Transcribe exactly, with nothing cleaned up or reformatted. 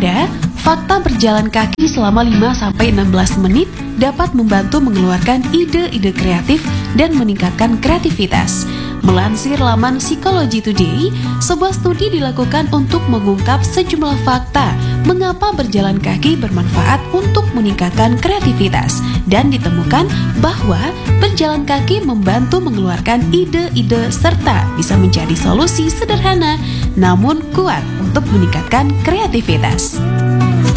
ada, fakta berjalan kaki selama lima sampai enam belas menit dapat membantu mengeluarkan ide-ide kreatif dan meningkatkan kreativitas. Melansir laman Psychology Today, sebuah studi dilakukan untuk mengungkap sejumlah fakta mengapa berjalan kaki bermanfaat untuk meningkatkan kreativitas, dan ditemukan bahwa berjalan kaki membantu mengeluarkan ide-ide serta bisa menjadi solusi sederhana namun kuat untuk meningkatkan kreativitas.